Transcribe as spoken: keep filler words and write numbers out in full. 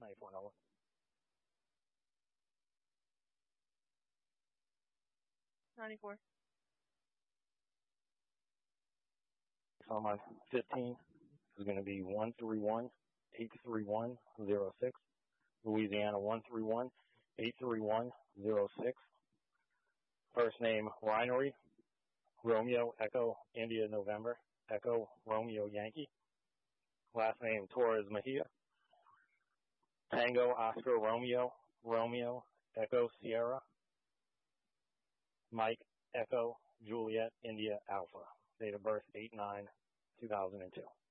ninety-four Nova. ninety-four. So my fifteen is going to be one three one, eight three one, zero six. Louisiana one three one, eight three one, zero six. First name Winery, Romeo Echo India November, Echo Romeo Yankee. Last name Torres Mejia, Tango Oscar Romeo, Romeo Echo Sierra, Mike Echo Juliet India Alpha. Date of birth eight nine two thousand two.